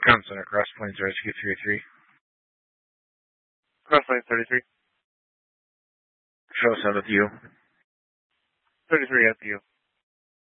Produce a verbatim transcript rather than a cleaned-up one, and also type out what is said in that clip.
Comm Center, Cross Plains Rescue three three. Cross Plains thirty-three. Show us out with you. thirty-three F U.